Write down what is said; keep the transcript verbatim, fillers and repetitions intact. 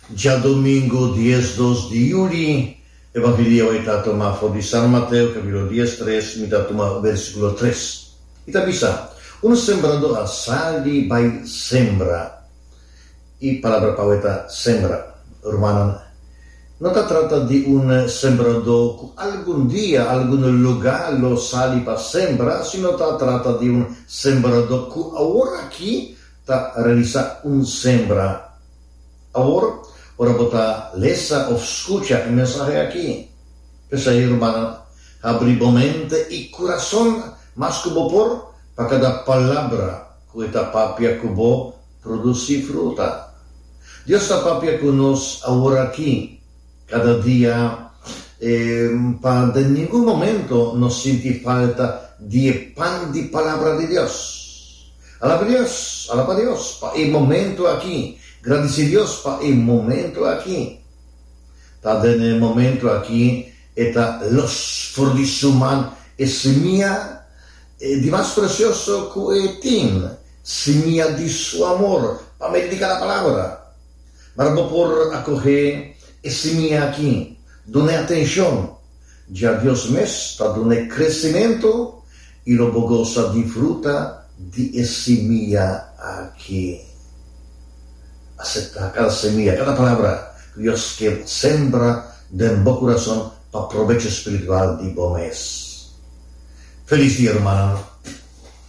Ya domingo diez dos de julio, Evangelio está tomado de San Mateo, capítulo diez, tres, mitad tomado versículo tres. Kita bisa, un sembrador sali by sembra. Y palabra poeta sembra, hermana. No se trata de un sembrador que algún día, algún lugar lo sali para sembra, sino se trata de un sembrador que ahora aquí está realiza un sembra. Ahora, ora bota lesa o escucha el mensaje aquí. Pensa, hermana, abri mente y corazón más como por para cada palabra que esta papia que vos produce fruta. Dios está papia que nos ahora aquí, cada día, eh, para en ningún momento nos siente falta de pan de palabra de Dios. Alaba Dios, alaba Dios, para el momento aquí. Gracias a Dios para el momento aquí. Está en el momento aquí, está los forlisuman es semilla eh, de más precioso que tin, semilla de su amor, para medicar la palabra. Pero por acoger es semilla aquí, done atención. Ya Dios me está dando crecimiento y lo goza disfruta de semilla aquí. Acepta cada semilla, cada palabra que Dios que sembra en tu corazón para provecho espiritual de vos. Feliz día, hermano.